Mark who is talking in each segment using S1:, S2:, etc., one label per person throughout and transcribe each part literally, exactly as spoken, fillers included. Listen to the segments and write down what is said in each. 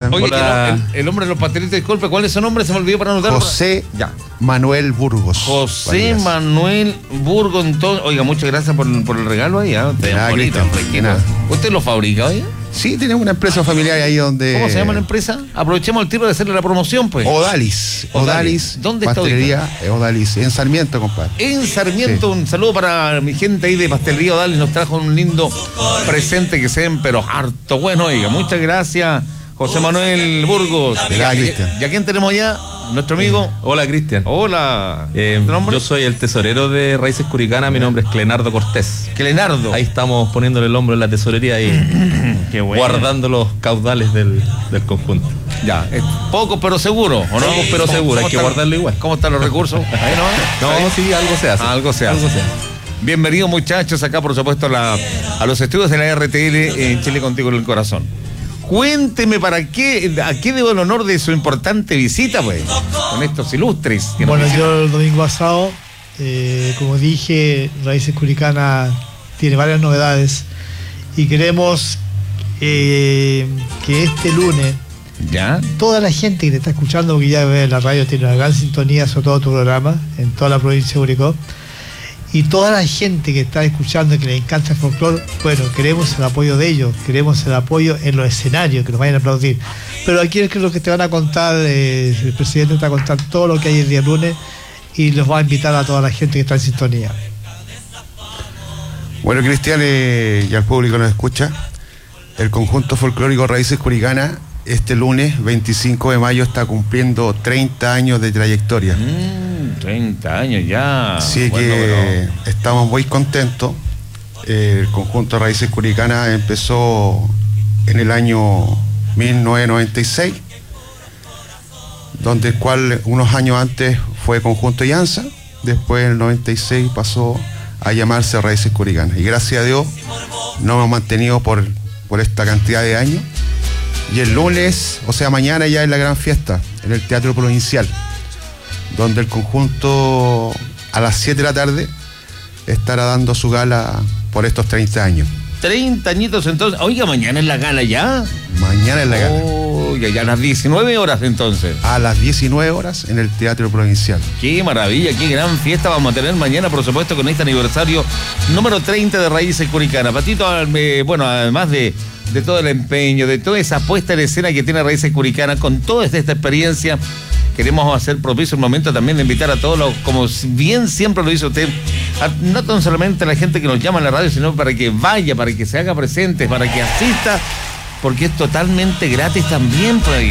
S1: Oye,
S2: Hola.
S1: el, el hombre de los pastelitos, disculpe, ¿cuál es su nombre? Se me olvidó para anotarlo.
S2: José
S1: Ya.
S2: Manuel Burgos.
S1: José
S2: Valgas.
S1: Manuel Burgos, entonces. Oiga, muchas gracias por, por el regalo ahí. ¿eh? Te
S2: Nada,
S1: bonito,
S2: Cristian,
S1: fresquito.
S2: nada.
S1: ¿Usted lo fabrica, oye?
S2: Sí, tenemos una empresa familiar ahí donde...
S1: ¿Cómo se llama la empresa? Aprovechemos el tiro de hacerle la promoción, pues.
S2: Odalis.
S1: Odalis.
S2: Odalis.
S1: ¿Dónde está
S2: Pastelería Odalis. En Sarmiento, compadre.
S1: En Sarmiento,
S2: Sí.
S1: un saludo para mi gente ahí de Pastelería Odalis. Nos trajo un lindo presente que se ven, pero harto bueno, oiga. Muchas gracias, José Manuel Burgos.
S2: Gracias,
S1: ¿Y,
S2: Cristian.
S1: ¿Y a quién tenemos ya? Nuestro amigo.
S3: Hola, Cristian.
S1: Hola.
S3: Eh,
S1: ¿Tu nombre?
S3: yo soy el tesorero de Raíces Curicana, mi nombre es Clenardo Cortés.
S1: Clenardo.
S3: Ahí estamos poniéndole el hombro en la tesorería y
S1: Qué bueno.
S3: guardando los caudales del, del conjunto.
S1: Ya, es poco pero seguro, ¿o no?
S3: Poco, pero
S1: ¿Cómo-
S3: seguro, hay
S1: cómo
S3: que
S1: están-
S3: guardarlo igual.
S1: ¿Cómo están los recursos? Ahí no.
S3: No, sí, algo se hace.
S1: Algo se hace.
S3: Algo se hace.
S1: Bienvenidos, muchachos, acá por supuesto a, la- a los estudios de la R T L en Chile Contigo en el Corazón. Cuénteme para qué, a qué debo el honor de su importante visita, pues, con estos ilustres. que nos
S4: Bueno,
S1: visitan.
S4: yo el domingo pasado, eh, como dije, Raíces Curicana tiene varias novedades y queremos eh, que este lunes
S1: ¿Ya?
S4: toda la gente que te está escuchando, porque ya ve la radio tiene una gran sintonía sobre todo tu programa en toda la provincia de Curicó, y toda la gente que está escuchando y que le encanta el folclore, bueno, queremos el apoyo de ellos, queremos el apoyo en los escenarios, que nos vayan a aplaudir. Pero aquí es lo que te van a contar, eh, el presidente te va a contar todo lo que hay el día lunes y los va a invitar a toda la gente que está en sintonía.
S2: Bueno, Cristian, eh, y al público nos escucha, el conjunto folclórico Raíces Curicana este lunes veinticinco de mayo está cumpliendo treinta años de trayectoria.
S1: Mm, treinta años ya.
S2: Así
S1: Bueno,
S2: que
S1: bueno.
S2: estamos muy contentos. Eh, el conjunto Raíces Curicana empezó en el año mil novecientos noventa y seis, donde el cual unos años antes fue Conjunto Llanza, después en el noventa y seis pasó a llamarse Raíces Curicana. Y gracias a Dios nos hemos mantenido por, por esta cantidad de años. Y el lunes, o sea mañana, ya es la gran fiesta en el Teatro Provincial, donde el conjunto a las siete de la tarde estará dando su gala por estos treinta años.
S1: treinta añitos entonces. Oiga, mañana es la gala ya.
S2: Mañana es la gala.
S1: Oh, ya, ya a las diecinueve horas entonces.
S2: A las diecinueve horas en el Teatro Provincial.
S1: Qué maravilla, qué gran fiesta vamos a tener mañana, por supuesto, con este aniversario número treinta de Raíces Curicana. Patito, eh, bueno, además de, de todo el empeño, de toda esa puesta en escena que tiene Raíces Curicana, con toda esta experiencia, queremos hacer propicio el momento también de invitar a todos los, como bien siempre lo hizo usted, a, no tan solamente a la gente que nos llama a la radio, sino para que vaya, para que se haga presente, para que asista, porque es totalmente gratis también, pues.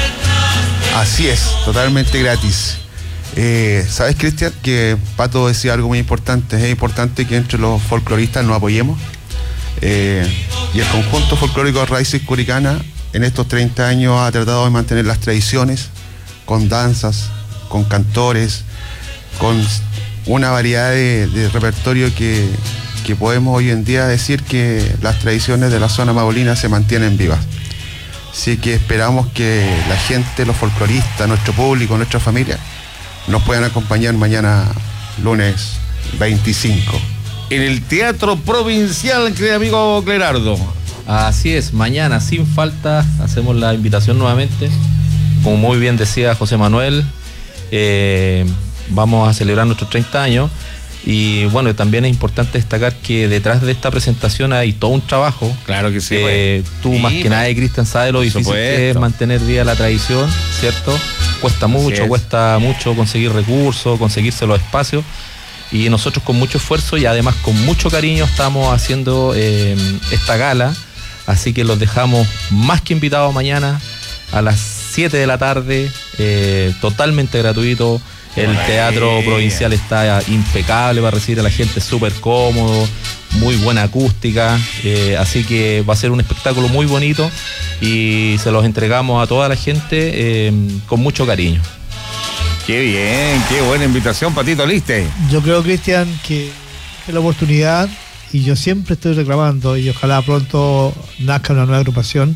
S2: Así es, totalmente gratis. Eh, ¿Sabes, Cristian? Que Pato decía algo muy importante. Es importante que entre los folcloristas nos apoyemos. Eh, y el conjunto folclórico Raíces Curicana en estos treinta años ha tratado de mantener las tradiciones con danzas, con cantores, con una variedad de, de repertorio que, que podemos hoy en día decir que las tradiciones de la zona mabolina se mantienen vivas. Así que esperamos que la gente, los folcloristas, nuestro público, nuestra familia, nos puedan acompañar mañana lunes veinticinco.
S1: En el Teatro Provincial, querido amigo Clenardo.
S3: Así es, mañana sin falta hacemos la invitación nuevamente. Como muy bien decía José Manuel, eh, vamos a celebrar nuestros treinta años. Y bueno, también es importante destacar que detrás de esta presentación hay todo un trabajo.
S1: Claro que sí.
S3: Eh,
S1: pues.
S3: tú
S1: Sí,
S3: más que
S1: pues.
S3: nada, Cristian, sabes lo difícil
S1: supuesto.
S3: que es mantener viva la tradición, ¿cierto? Cuesta mucho,
S1: es.
S3: cuesta mucho conseguir recursos, conseguirse los espacios. Y nosotros con mucho esfuerzo y además con mucho cariño estamos haciendo eh, esta gala. Así que los dejamos más que invitados mañana a las siete de la tarde, eh, totalmente gratuito. El Teatro Provincial está impecable para recibir a la gente, súper cómodo, muy buena acústica, eh, así que va a ser un espectáculo muy bonito y se los entregamos a toda la gente eh, con mucho cariño.
S1: Qué bien, qué buena invitación, Patito, ¿liste?
S4: Yo creo, Cristian, que es la oportunidad, y yo siempre estoy reclamando, y ojalá pronto nazca una nueva agrupación,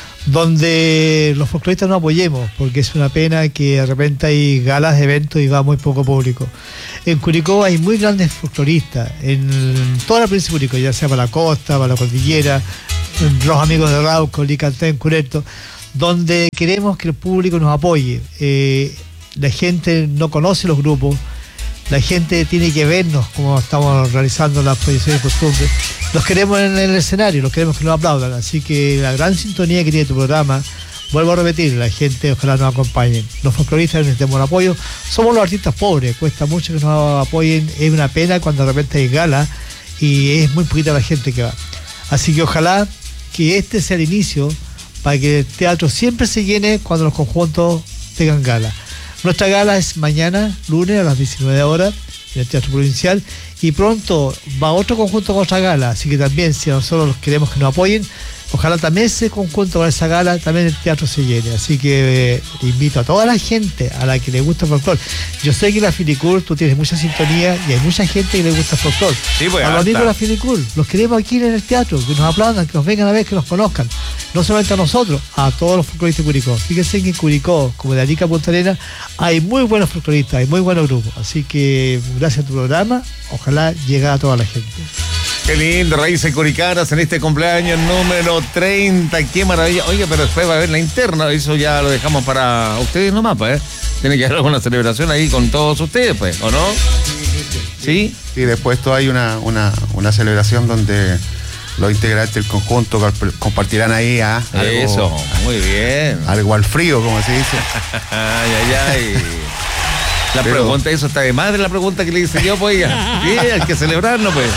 S4: donde los folcloristas nos apoyemos, porque es una pena que de repente hay galas, eventos y va muy poco público. En Curicó hay muy grandes folcloristas, en toda la provincia de Curicó, ya sea para la costa, para la cordillera, los amigos de Rauco, Licantén, Cureto, donde queremos que el público nos apoye. Eh, la gente no conoce los grupos, la gente tiene que vernos como estamos realizando las proyecciones de costumbre. Los queremos en el escenario, los queremos que nos aplaudan. Así que la gran sintonía que tiene tu programa, vuelvo a repetir, la gente ojalá nos acompañe. Los folcloristas necesitamos el apoyo. Somos los artistas pobres, cuesta mucho que nos apoyen. Es una pena cuando de repente hay gala y es muy poquita la gente que va. Así que ojalá que este sea el inicio para que el teatro siempre se llene cuando los conjuntos tengan gala. Nuestra gala es mañana, lunes, a las diecinueve horas, en el Teatro Provincial, y pronto va otro conjunto con otra gala, así que también si nosotros queremos que nos apoyen, ojalá también ese conjunto con esa gala, también el teatro se llene. Así que eh, invito a toda la gente a la que le gusta el folclore. Yo sé que la Filicur, tú tienes mucha sintonía y hay mucha gente que le gusta el folclore.
S1: Sí, pues,
S4: a los amigos de la Filicur, los queremos aquí en el teatro, que nos aplaudan, que nos vengan a ver, que nos conozcan. No solamente a nosotros, a todos los folcloristas de Curicó. Fíjense que en Curicó, como de Arica a Punta Arenas, hay muy buenos folcloristas, hay muy buenos grupos. Así que gracias a tu programa, ojalá llegue a toda la gente.
S1: Qué lindo, Raíces Curicanas en este cumpleaños número treinta, qué maravilla. Oye, pero después va a haber la interna, eso ya lo dejamos para ustedes nomás, pues, ¿eh? Tiene que haber alguna celebración ahí con todos ustedes, pues, ¿o no? ¿Sí?
S2: Sí, después todo hay una, una, una celebración donde los integrantes del conjunto compartirán ahí a algo,
S1: eso, muy bien.
S2: Algo al frío, como se dice.
S1: Ay, ay, ay. La
S2: Pero...
S1: pregunta, eso está de madre la pregunta que le hice yo, pues ya. Sí, hay que celebrarlo, pues.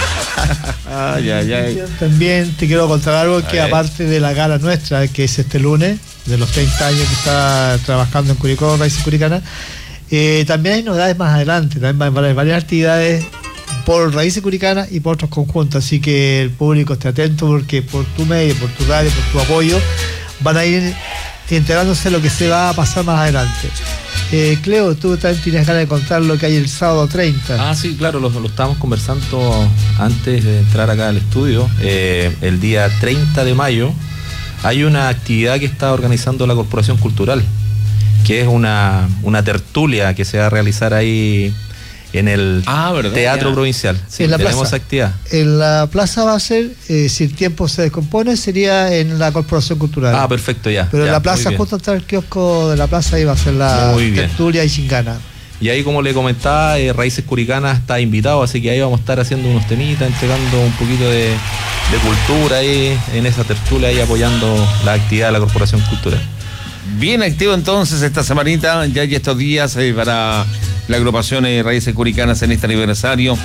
S1: Ay, ay, ay.
S4: También te quiero contar algo que
S1: ver.
S4: aparte de la gala nuestra, que es este lunes, de los treinta años que está trabajando en Curicó, Raíces Curicanas, eh, también hay novedades más adelante, también hay varias actividades por Raíces Curicanas y por otros conjuntos, así que el público esté atento porque por tu medio, por tu radio, por tu apoyo, van a ir enterándose de lo que se va a pasar más adelante. Eh, Cleo, tú también tienes ganas de contar lo que hay el sábado treinta.
S3: Ah, sí, claro, lo, lo estábamos conversando antes de entrar acá al estudio. Eh, el día treinta de mayo hay una actividad que está organizando la Corporación Cultural, que es una, una tertulia que se va a realizar ahí en el
S1: ah, ¿verdad?
S3: Teatro
S1: Ya.
S3: Provincial. Sí,
S4: en la
S3: tenemos
S4: plaza.
S3: actividad.
S4: En la plaza va a ser, eh, si el tiempo se descompone, sería en la Corporación Cultural.
S3: Ah, perfecto, ya.
S4: Pero
S3: ya,
S4: en la
S3: muy
S4: plaza,
S3: bien.
S4: justo hasta el kiosco de la plaza, ahí va a ser la
S3: Muy bien.
S4: tertulia y chingana.
S3: Y ahí, como le comentaba, eh, Raíces Curicanas está invitado, así que ahí vamos a estar haciendo unos temitas, entregando un poquito de, de cultura ahí, en esa tertulia, ahí apoyando la actividad de la Corporación Cultural.
S1: Bien activo entonces esta semanita, ya hay estos días eh, para la agrupación eh, Raíces Curicanas en este aniversario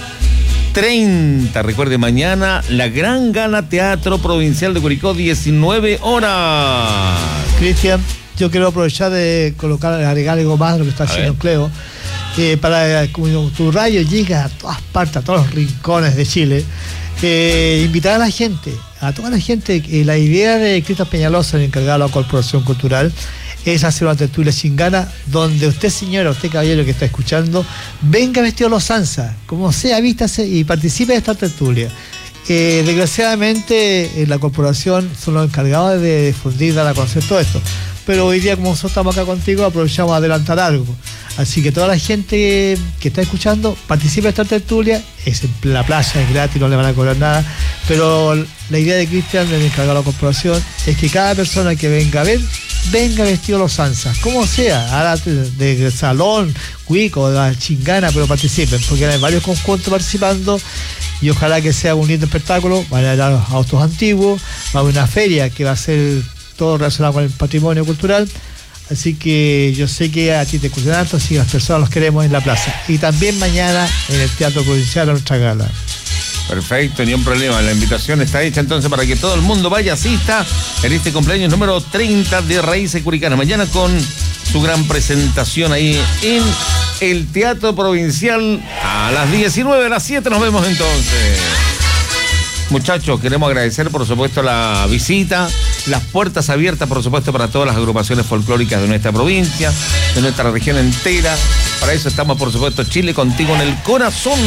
S1: treinta. Recuerde, mañana la gran gala Teatro Provincial de Curicó, diecinueve horas.
S4: Cristian, yo quiero aprovechar de colocar, agregar algo más de lo que está
S1: A
S4: haciendo
S1: ver.
S4: Cleo, eh, para que tu radio llegue a todas partes, a todos los rincones de Chile. Eh, invitar a la gente, a toda la gente, eh, la idea de Cristian Peñalosa, el encargado de la Corporación Cultural, es hacer una tertulia chingana donde usted, señora, usted, caballero que está escuchando, venga vestido a los Sansa, como sea, vístase y participe de esta tertulia. Eh, desgraciadamente, en la corporación son los encargados de difundir, dar a conocer todo esto. Pero hoy día, como nosotros estamos acá contigo, aprovechamos a adelantar algo. Así que toda la gente que está escuchando, participe de esta tertulia. Es en la playa, es gratis, no le van a cobrar nada. Pero la idea de Cristian, el encargado de la corporación, es que cada persona que venga a ver, venga vestido a los Sansas, como sea, ahora de, de salón, cuico, de la chingana, pero participen, porque hay varios conjuntos participando y ojalá que sea un lindo espectáculo. Van a haber autos antiguos, va a haber una feria que va a ser todo relacionado con el patrimonio cultural, así que yo sé que a ti te escuchan tanto, así que las personas los queremos en la plaza. Y también mañana en el Teatro Provincial a nuestra gala.
S1: Perfecto, ni un problema. La invitación está hecha entonces para que todo el mundo vaya, asista en este cumpleaños número treinta de Raíces Curicanas. Mañana con su gran presentación ahí en el Teatro Provincial a las diecinueve, a las siete nos vemos entonces. Muchachos, queremos agradecer por supuesto la visita, las puertas abiertas por supuesto para todas las agrupaciones folclóricas de nuestra provincia, de nuestra región entera. Para eso estamos por supuesto Chile contigo en el corazón.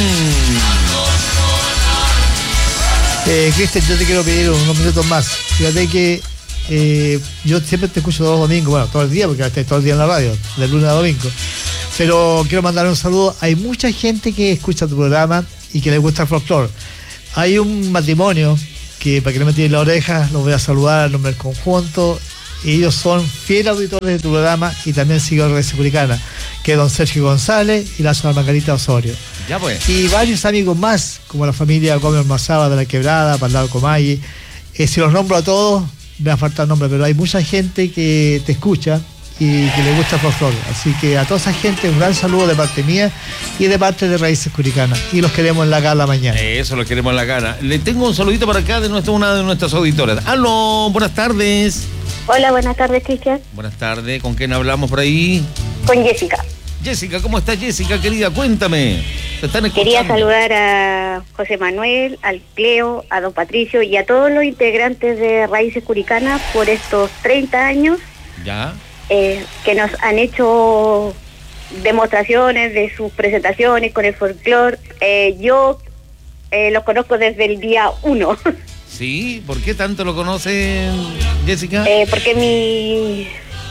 S4: Eh, Cristian, yo te quiero pedir unos minutos más. Fíjate que eh, yo siempre te escucho todos los domingos, bueno, todo el día, porque estoy todo el día en la radio, de lunes a domingo. Pero quiero mandar un saludo. Hay mucha gente que escucha tu programa y que le gusta el folclore. Hay un matrimonio que, para que no me tiren la oreja, los voy a saludar al nombre del conjunto. ellos son fieles auditores de tu programa y también siguen Raíces Curicanas, que es don Sergio González y la señora Margarita Osorio.
S1: Ya pues.
S4: Y varios amigos más, como la familia Gómez Mazaba de la Quebrada, Parlado Comayi. Eh, si los nombro a todos, me va a faltar nombre, pero hay mucha gente que te escucha y que le gusta el folclore. Así que a toda esa gente un gran saludo de parte mía y de parte de Raíces Curicanas. Y los queremos en la gala mañana.
S1: Eso, los queremos en la gala. Le tengo un saludito para acá de nuestra, una de nuestras auditoras. Aló, buenas tardes.
S5: Hola, buenas tardes, Cristian.
S1: Buenas tardes, ¿con quién hablamos por ahí?
S5: Con Jessica.
S1: Jessica, ¿cómo estás, Jessica, querida? Cuéntame. ¿Te están escuchando?
S5: Quería saludar a José Manuel, al Cleo, a don Patricio y a todos los integrantes de Raíces Curicanas por estos treinta años.
S1: Ya.
S5: Eh, que nos han hecho demostraciones de sus presentaciones con el folclore. Eh, yo eh, los conozco desde el día uno.
S1: Sí, ¿por qué tanto lo conocen, Jessica?
S5: Eh, porque mi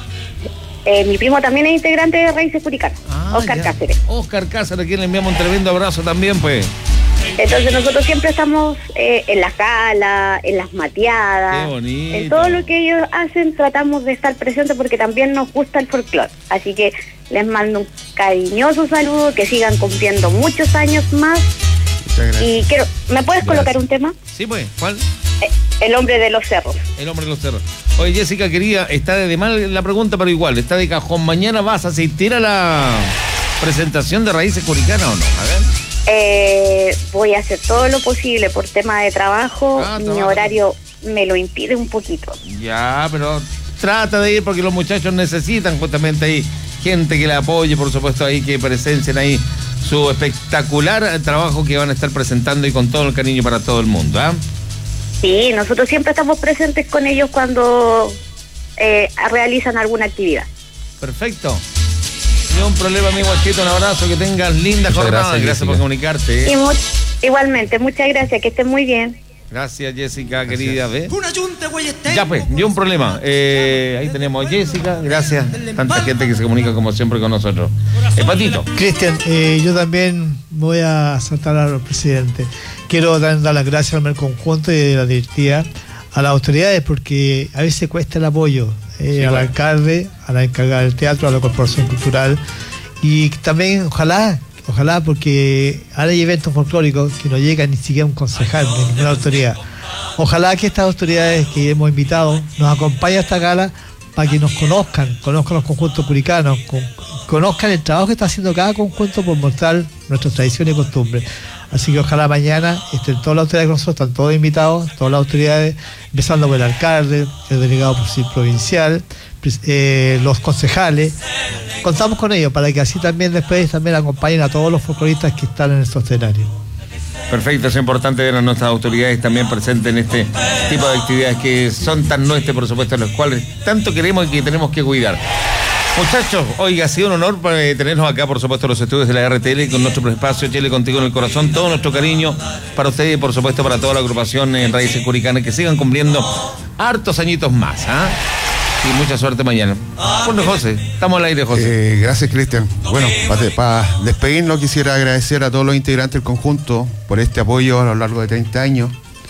S5: eh, mi primo también es integrante de Raíces Curicanas,
S1: Ah,
S5: Oscar
S1: ya.
S5: Cáceres.
S1: Oscar Cáceres, a quien le enviamos un tremendo abrazo también, pues.
S5: Entonces nosotros siempre estamos eh, en las galas, en las mateadas,
S1: Qué bonito.
S5: en todo lo que ellos hacen tratamos de estar presentes porque también nos gusta el folclore. Así que les mando un cariñoso saludo, que sigan cumpliendo muchos años más.
S2: Muchas gracias.
S5: Y quiero, ¿me puedes colocar
S1: Gracias.
S5: un tema?
S1: Sí, pues, ¿cuál?
S5: Eh, el hombre de los cerros.
S1: El hombre de los cerros. Oye, Jessica, quería, está de mal la pregunta, pero igual, está de cajón. ¿Mañana vas a asistir a la presentación de Raíces Curicanas o no? A ver.
S5: Eh, voy a hacer todo lo posible por tema de trabajo.
S1: Ah,
S5: Mi
S1: trabajo.
S5: horario me lo impide un poquito.
S1: Ya, pero trata de ir porque los muchachos necesitan justamente ahí gente que le apoye, por supuesto, ahí que presencien ahí su espectacular trabajo que van a estar presentando y con todo el cariño para todo el mundo, ¿ah?
S5: Sí, nosotros siempre estamos presentes con ellos cuando eh, realizan alguna actividad.
S1: Perfecto. No un problema, mi guachito, un abrazo, que tengas linda
S3: Muchas
S1: jornada.
S3: gracias,
S1: Gracias por
S3: Jessica.
S1: comunicarte.
S5: Y
S1: ¿eh?
S5: mu- igualmente, muchas gracias, que estén muy bien.
S1: Gracias, Jessica, querida. ¿Ve?
S6: Una yunta, güey, este.
S1: Ya pues, ni un problema. Eh, ahí tenemos a Jessica, gracias. Tanta gente que se comunica como siempre con nosotros. Eh, Patito.
S4: Cristian, eh, yo también voy a saltar al presidente. Quiero dar, dar las gracias al conjunto y a la directiva, a las autoridades, porque a veces cuesta el apoyo eh,
S1: Sí,
S4: al
S1: claro.
S4: alcalde, a la encargada del teatro, a la corporación cultural, y también ojalá, ojalá, porque ahora hay eventos folclóricos que no llega ni siquiera un concejal, ni ninguna autoridad. Ojalá que estas autoridades que hemos invitado nos acompañen a esta gala para que nos conozcan, conozcan los conjuntos curicanos, con, conozcan el trabajo que está haciendo cada conjunto por mostrar nuestras tradiciones y costumbres. Así que ojalá mañana estén todas las autoridades con nosotros, están todos invitados, todas las autoridades, empezando por el alcalde, el delegado provincial, eh, los concejales. Contamos con ellos para que así también después también acompañen a todos los folcloristas que están en estos escenarios.
S1: Perfecto, es importante ver a nuestras autoridades también presentes en este tipo de actividades que son tan nuestras, por supuesto, las cuales tanto queremos y que tenemos que cuidar. Muchachos, oiga, ha sido un honor para tenernos acá, por supuesto, en los estudios de la R T L, con nuestro espacio Chile Contigo en el Corazón. Todo nuestro cariño para ustedes y, por supuesto, para toda la agrupación en Raíces Curicanas, que sigan cumpliendo hartos añitos más, ¿ah? Y mucha suerte mañana. Bueno, José, estamos al aire, José.
S2: Eh, gracias, Cristian. Bueno, para despedirnos quisiera agradecer a todos los integrantes del conjunto por este apoyo a lo largo de treinta años,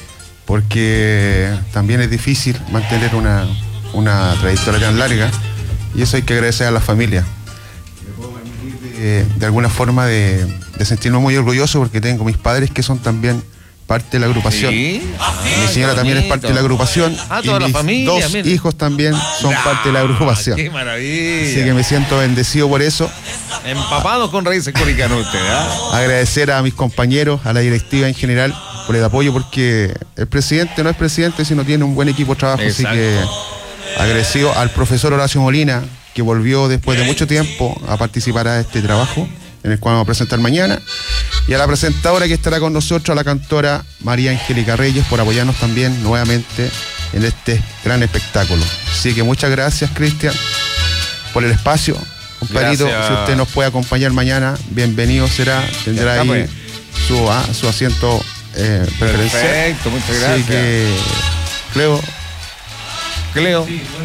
S2: porque también es difícil mantener una, una trayectoria tan larga, y eso hay que agradecer a la familia. Me puedo permitir de, de alguna forma de, de sentirme muy orgulloso porque tengo mis padres que son también parte de la agrupación.
S1: Sí.
S2: Mi señora también es parte de la agrupación.
S1: Ah,
S2: y
S1: toda la
S2: mis
S1: familia,
S2: dos
S1: mira.
S2: hijos también son
S1: Ah,
S2: parte de la agrupación.
S1: ¡Qué maravilla!
S2: Así que me siento bendecido por eso.
S1: Empapados con Raíces Curicanas usted, ¿ah?
S2: Agradecer a mis compañeros, a la directiva en general, por el apoyo, porque el presidente no es presidente si no tiene un buen equipo de trabajo.
S1: Exacto.
S2: Así que agradecido al profesor Horacio Molina, que volvió después de mucho tiempo a participar a este trabajo, en el cual vamos a presentar mañana, y a la presentadora que estará con nosotros, a la cantora María Angélica Reyes, por apoyarnos también nuevamente en este gran espectáculo. Así que muchas gracias, Cristian, por el espacio. Compadrito,
S1: Gracias.
S2: si usted nos puede acompañar mañana, bienvenido será, tendrá
S1: Ya está,
S2: ahí
S1: pues.
S2: su, ah, su asiento eh, preferencial.
S1: Perfecto, muchas
S2: Así
S1: gracias.
S2: que, Cleo,
S1: Cleo.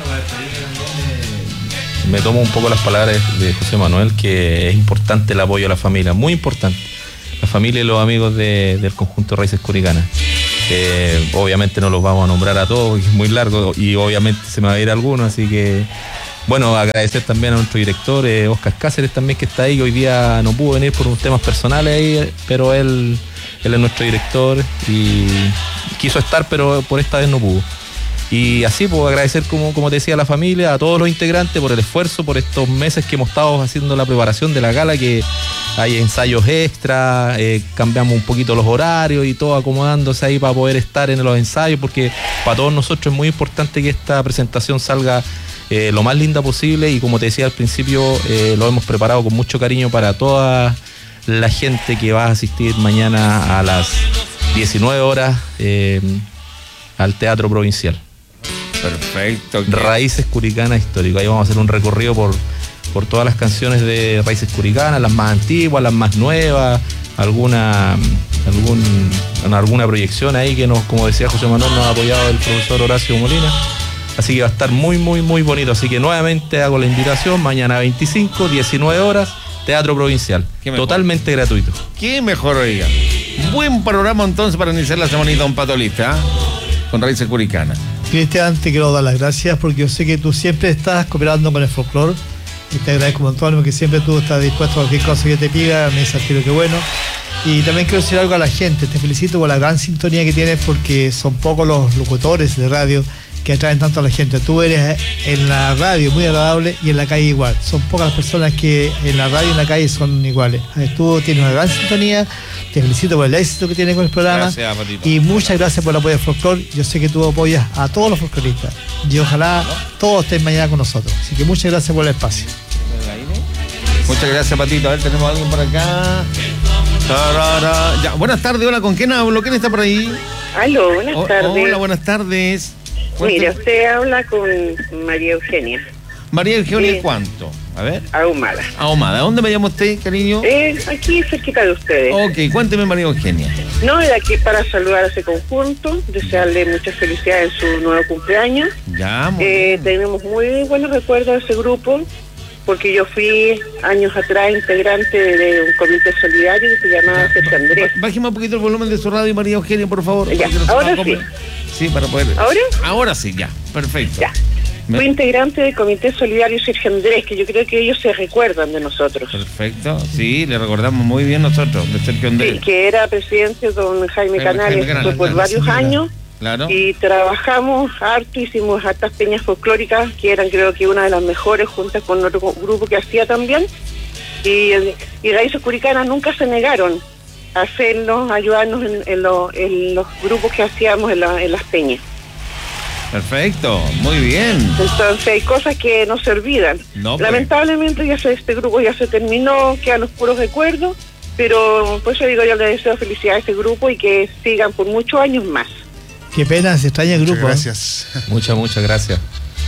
S3: Me tomo un poco las palabras de José Manuel, que es importante el apoyo a la familia, muy importante. La familia y los amigos de- del conjunto Raíces Curicanas. Eh, obviamente no los vamos a nombrar a todos, es muy largo y obviamente se me va a ir alguno, así que bueno, agradecer también a nuestro director, eh, Oscar Cáceres también, que está ahí, que hoy día no pudo venir por unos temas personales ahí, pero él, él es nuestro director y quiso estar, pero por esta vez no pudo. Y así, pues agradecer, como, como te decía, a la familia, a todos los integrantes por el esfuerzo, por estos meses que hemos estado haciendo la preparación de la gala, que hay ensayos extra, eh, cambiamos un poquito los horarios y todo acomodándose ahí para poder estar en los ensayos, porque para todos nosotros es muy importante que esta presentación salga eh, lo más linda posible, y como te decía al principio, eh, lo hemos preparado con mucho cariño para toda la gente que va a asistir mañana a las diecinueve horas eh, al Teatro Provincial.
S1: Perfecto.
S3: Raíces Curicanas Histórico. Ahí vamos a hacer un recorrido por, por todas las canciones de Raíces Curicanas, las más antiguas, las más nuevas, alguna algún, alguna proyección ahí que nos, como decía José Manuel, nos ha apoyado el profesor Horacio Molina. Así que va a estar muy, muy, muy bonito. Así que nuevamente hago la invitación, mañana veinticinco, diecinueve horas, Teatro Provincial. Totalmente gratuito.
S1: Qué mejor, oiga. Buen panorama entonces para iniciar la semanita un patolista, ¿eh? Con Raíces Curicanas.
S4: Cristian, te quiero dar las gracias porque yo sé que tú siempre estás cooperando con el folclore y te agradezco un montón porque siempre tú estás dispuesto a cualquier cosa que yo te pida, me dices que bueno. Y también quiero decir algo a la gente, te felicito por la gran sintonía que tienes, porque son pocos los locutores de radio que atraen tanto a la gente. Tú eres en la radio muy agradable y en la calle igual. Son pocas las personas que en la radio y en la calle son iguales. Tú tienes una gran sintonía, te felicito por el éxito que tienes con el programa.
S1: Gracias, Patito.
S4: Y muchas gracias por el apoyo al folclore. Yo sé que tú apoyas a todos los folcloristas y ojalá todos estén mañana con nosotros. Así que muchas gracias por el espacio.
S1: Muchas gracias, Patito. A ver, tenemos a alguien por acá. Ya, buenas tardes, hola, ¿con quién hablo? ¿Quién está por ahí?
S6: Aló, buenas
S1: O,
S6: tardes.
S1: Hola, buenas tardes.
S6: Mira, usted habla con María Eugenia.
S1: María Eugenia,
S6: Sí.
S1: ¿cuánto? A ver.
S6: Ahumada.
S1: Ahumada. ¿Dónde me llama usted, cariño?
S6: Eh, aquí cerquita de ustedes.
S1: Ok, cuénteme, María Eugenia.
S6: No, era aquí para saludar a ese conjunto, desearle mucha felicidad en su nuevo cumpleaños.
S1: Ya, muy
S6: Eh,
S1: bien.
S6: tenemos muy buenos recuerdos de ese grupo, porque yo fui años atrás integrante de un comité solidario que se llamaba Sergio Andrés.
S1: Bájeme un poquito el volumen de su radio, María Eugenia, por favor.
S6: Ya,
S1: porque no se
S6: ahora
S1: va a comer. Sí, para poder.
S6: ¿Ahora?
S1: Ahora sí, ya. Perfecto.
S6: Ya.
S1: Me-
S6: Fui integrante del comité solidario Sergio Andrés, que yo creo que ellos se recuerdan de nosotros.
S1: Perfecto. Sí, le recordamos muy bien nosotros, de Sergio Andrés.
S6: Sí, que era presidente don Jaime
S1: Jaime
S6: Canales,
S1: Canales,
S6: fue por
S1: claro,
S6: varios
S1: señora.
S6: años.
S1: Claro.
S6: Y trabajamos harto, hicimos hartas peñas folclóricas, que eran creo que una de las mejores, juntas con otro grupo que hacía también. Y, y Raíces Curicanas nunca se negaron a hacernos, a ayudarnos en, en, lo- en los grupos que hacíamos en, la- en las peñas.
S1: Perfecto, muy bien.
S6: Entonces hay cosas que no se olvidan.
S1: No, pues.
S6: Lamentablemente ya se, este grupo ya se terminó, quedan los puros recuerdos, pero por eso digo, yo le deseo felicidad a este grupo y que sigan por muchos años más.
S4: Qué pena, se extraña el
S2: Muchas
S4: grupo.
S2: gracias.
S3: Muchas, muchas gracias.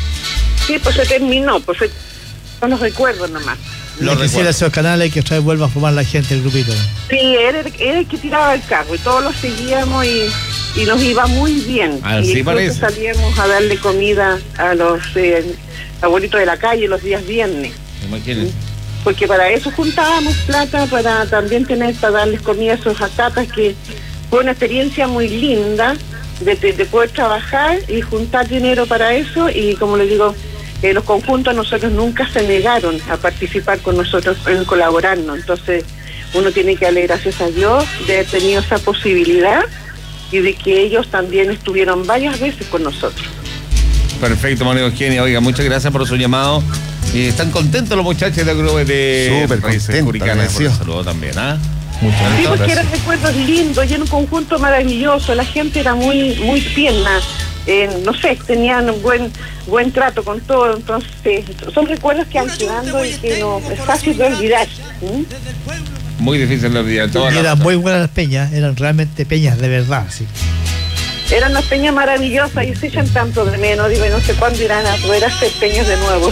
S6: Sí, pues se terminó, pues fue- son los recuerdos nomás.
S1: Lo
S4: Hay que decirle a
S1: recuerdo.
S4: esos canales que otra vez vuelva a formar la gente, el grupito.
S6: Sí, era, el- era el que tiraba el carro y todos lo seguíamos y, y nos iba muy bien.
S1: Así
S6: y incluso
S1: parece.
S6: salíamos a darle comida a los eh, abuelitos de la calle los días viernes,
S1: Imagínense.
S6: porque para eso juntábamos plata, para también tener, para darles comida a esos atatas, que fue una experiencia muy linda de, de- de poder trabajar y juntar dinero para eso. Y como les digo, eh, los conjuntos nosotros nunca se negaron a participar con nosotros, en colaborarnos. Entonces uno tiene que darle gracias a Dios de haber tenido esa posibilidad y de que ellos también estuvieron varias veces con nosotros.
S1: Perfecto, María Eugenia. Oiga, muchas gracias por su llamado. Y están contentos los muchachos del grupo de
S2: Súper
S1: Raíces
S2: contentos,
S1: Curicanas. Por
S2: agradecidos.
S1: el saludo también, ¿ah?
S3: Muchas,
S6: Sí,
S3: muchas
S6: porque
S3: gracias.
S6: eran recuerdos lindos y en un conjunto maravilloso. La gente era muy muy tierna, eh, no sé, tenían un buen buen trato con todo. Entonces, son recuerdos que han quedando y que no es fácil de olvidar. ¿Mm?
S1: Muy difícil de olvidar. Todas
S4: Y
S1: las-
S4: eran muy buenas las peñas, eran realmente peñas de verdad, sí.
S6: Eran unas peñas maravillosas y se echan tanto de menos. Digo, y no sé cuándo irán a poder hacer peñas de nuevo.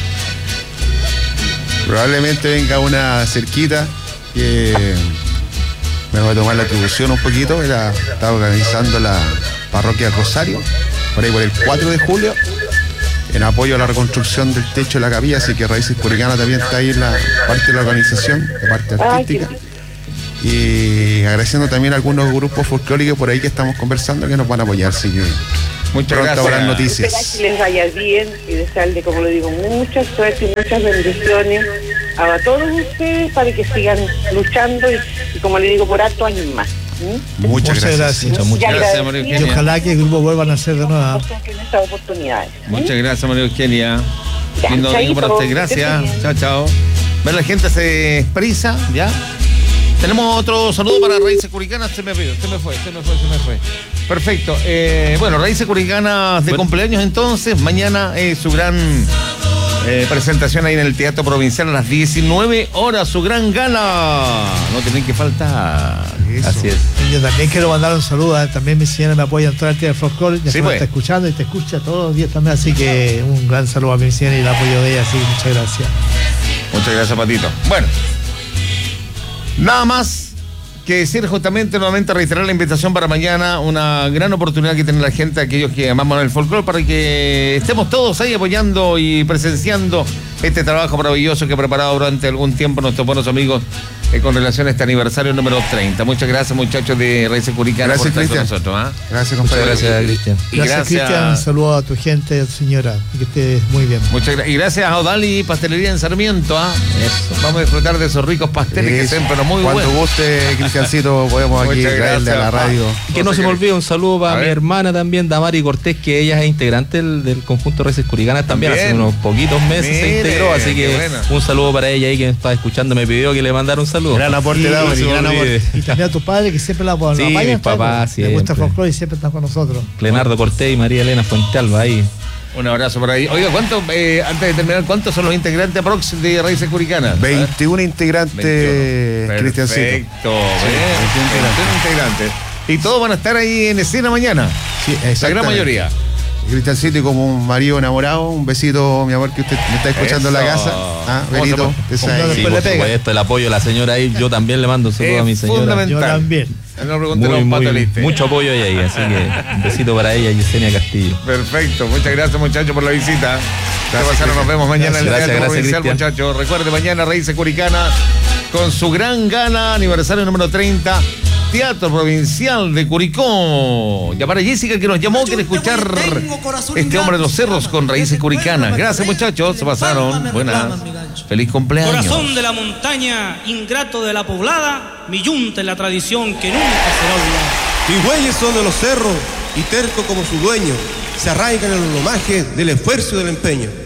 S2: Probablemente venga una cerquita que me voy a tomar la atribución un poquito. La está organizando la parroquia Rosario, por ahí por el cuatro de julio, en apoyo a la reconstrucción del techo de la capilla. Así que Raíces Curicanas también está ahí en la parte de la organización, la parte
S6: Ay,
S2: artística. y agradeciendo también a algunos grupos folclóricos por ahí que estamos conversando que nos van a apoyar, así que
S1: muchas
S2: pronto
S1: gracias.
S2: habrán
S6: Esperar
S2: noticias.
S6: que les vaya bien y desearle, como le digo, mucha suerte y muchas bendiciones a todos ustedes para que sigan luchando y, y como le digo, por hartos años más. ¿Mm?
S2: Muchas gracias.
S4: gracias.
S3: Muchas, muchas
S6: Y
S1: gracias, María
S4: Y
S1: Eugenia.
S4: ojalá que el grupo vuelvan a ser de nuevo.
S6: en estas oportunidades. ¿Mm?
S1: Muchas gracias, María Eugenia.
S6: Ya,
S1: Lindo domingo para
S6: chaito,
S1: usted, gracias.
S6: que esté bien.
S1: Chao, chao. Ver la gente se expresa, ¿ya? Tenemos otro saludo para Raíces Curicanas. Se me fue, se me fue, se me fue, se me fue. Perfecto. Eh, bueno, Raíces Curicanas de
S3: Bueno.
S1: cumpleaños entonces. Mañana es su gran eh, presentación ahí en el Teatro Provincial a las diecinueve horas. Su gran gala. No tienen que faltar.
S2: Eso.
S3: Así es.
S4: Y yo también quiero mandar un saludo, a- también mi señora me apoya en todo el tema del folclore, ya
S1: Sí,
S4: se me
S1: pues.
S4: está escuchando y te escucha todos los días también, así que un gran saludo a mi señora y el apoyo de ella, así que muchas gracias.
S1: Muchas gracias, Patito. Bueno, nada más que decir, justamente nuevamente reiterar la invitación para mañana, una gran oportunidad que tiene la gente, aquellos que amamos el folclore, para que estemos todos ahí apoyando y presenciando este trabajo maravilloso que ha preparado durante algún tiempo nuestros buenos amigos eh, con relación a este aniversario número treinta. Muchas gracias, muchachos de Raíces Curicanas, por
S2: Gracias,
S1: estar con
S2: Cristian.
S1: nosotros. ¿ah?
S2: Gracias,
S3: Muchas
S2: compadre.
S3: gracias, Cristian.
S1: Y
S4: Gracias,
S1: gracias-
S4: Cristian, un saludo a tu gente, señora, y que estés muy bien.
S1: Muchas gra- y gracias a Odali Pastelería en Sarmiento. ¿ah?
S3: Eso.
S1: Vamos a disfrutar de esos ricos pasteles que
S2: Eso.
S1: sean, pero muy
S2: Cuando
S1: buenos.
S2: guste, Cristiancito, podemos aquí
S1: Muchas
S2: traerle a la
S1: gracias,
S2: radio.
S1: pa.
S3: Que no se me olvide un saludo
S1: A
S3: para mi
S1: ver.
S3: hermana también, Damari Cortés, que ella es integrante del, del conjunto Raíces Curicanas también,
S1: También.
S3: hace unos poquitos meses
S1: Mire,
S3: se integró, así
S1: qué
S3: que
S1: buena.
S3: un saludo para ella ahí que me está escuchando, me pidió que le mandara un saludo.
S2: Gran aporte,
S3: Y
S2: Damari,
S3: no se me
S2: gran
S3: olvide.
S2: aporte.
S4: Y también a tu padre que siempre la apoyan.
S3: Sí,
S4: la apañan,
S3: mis papás
S4: le gusta
S3: siempre.
S4: folclore y siempre están con nosotros.
S3: Leonardo Cortés y María Elena Fuentealba ahí.
S1: Un abrazo por ahí. Oiga, ¿cuánto, eh, antes de terminar, ¿cuántos son los integrantes aprox de Raíces Curicanas?
S2: veintiún integrantes,
S1: veintiuno.
S2: Cristiancito.
S1: Perfecto. bien, veintiún integrantes. Y todos van a estar ahí en escena mañana.
S2: Sí,
S1: La gran
S2: exactamente.
S1: mayoría.
S2: Cristiancito, y como un marido enamorado, un besito, mi amor, que usted me está escuchando en la
S1: Eso.
S2: casa. Ah,
S1: ¿Cómo se
S2: Benito,
S1: llama?
S2: usted sabe.
S4: Después
S3: Sí,
S4: le
S3: por
S4: pega.
S3: supuesto, el apoyo de la señora ahí, yo también le mando un saludo
S1: Es
S3: a mi señora.
S1: fundamental.
S4: Yo también.
S1: No pregunté a
S3: Muy,
S1: un
S3: muy,
S1: pato Liste.
S3: mucho apoyo ahí, así que un besito para ella, Yesenia Castillo.
S1: Perfecto. Muchas gracias, muchachos, por la visita. ¿Qué
S2: Gracias,
S1: pasaron? Nos vemos mañana en el
S3: Gracias,
S1: Teatro
S3: gracias,
S1: Provincial,
S3: Cristian.
S1: muchachos. Recuerde, mañana Raíces Curicanas con su gran gala, aniversario número treinta. Teatro Provincial de Curicó. Llamar a Jessica que nos llamó, quiere escuchar este hombre de los cerros con Raíces Curicanas. Gracias, muchachos, se pasaron. Buenas. Feliz cumpleaños.
S7: Corazón de la montaña, ingrato de la poblada, mi yunta en la tradición que nunca será olvidada.
S8: Mis bueyes son de los cerros y terco como su dueño, se arraigan en los lomajes del esfuerzo y del empeño.